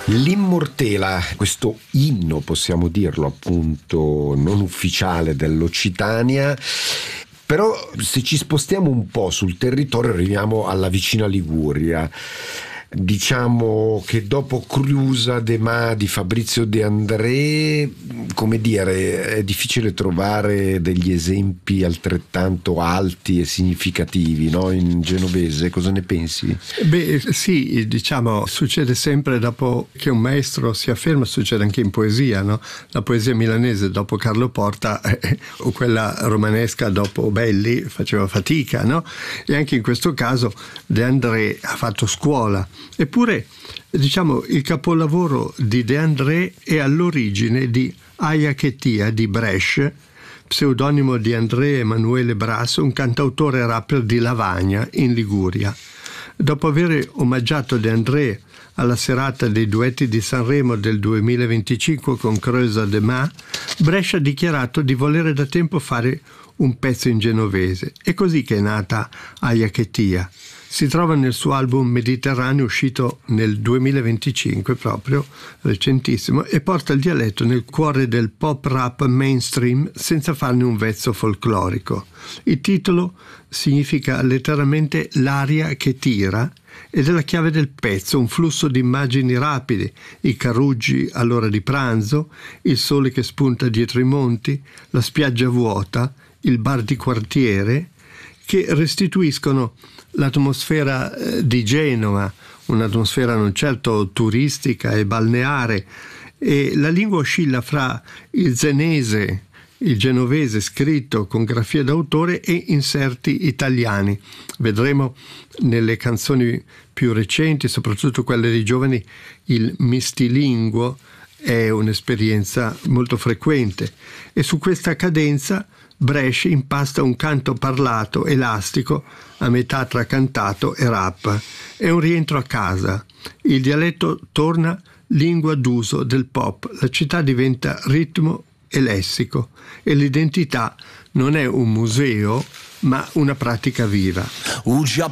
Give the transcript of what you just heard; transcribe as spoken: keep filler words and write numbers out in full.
L'Immortela, questo inno, possiamo dirlo appunto, non ufficiale dell'Occitania. Però se ci spostiamo un po' sul territorio arriviamo alla vicina Liguria. Diciamo che dopo Crusa de Ma di Fabrizio De André, come dire, è difficile trovare degli esempi altrettanto alti e significativi, no? In genovese, cosa ne pensi? Beh, sì, diciamo, succede sempre dopo che un maestro si afferma, succede anche in poesia, no? La poesia milanese dopo Carlo Porta eh, o quella romanesca dopo Belli faceva fatica, no? E anche in questo caso De André ha fatto scuola. Eppure, diciamo, il capolavoro di De André è all'origine di Aia che tia di Brescia, pseudonimo di André Emanuele Brasso, un cantautore rapper di Lavagna, in Liguria. Dopo aver omaggiato De André alla serata dei duetti di Sanremo del duemilaventicinque con Crusa de Ma, Brescia ha dichiarato di volere da tempo fare un pezzo in genovese. È così che è nata Aia che tia. Si trova nel suo album Mediterraneo uscito nel duemilaventicinque, proprio recentissimo, e porta il dialetto nel cuore del pop rap mainstream senza farne un vezzo folclorico. Il titolo significa letteralmente l'aria che tira ed è la chiave del pezzo, un flusso di immagini rapide, i caruggi all'ora di pranzo, il sole che spunta dietro i monti, la spiaggia vuota, il bar di quartiere, che restituiscono l'atmosfera di Genova, un'atmosfera non certo turistica e balneare, e la lingua oscilla fra il zenese, il genovese scritto con grafia d'autore e inserti italiani. Vedremo nelle canzoni più recenti, soprattutto quelle dei giovani, il mistilinguo è un'esperienza molto frequente, e su questa cadenza Brescia impasta un canto parlato elastico a metà tra cantato e rap. È un rientro a casa. Il dialetto torna lingua d'uso del pop. La città diventa ritmo e lessico e l'identità non è un museo ma una pratica viva.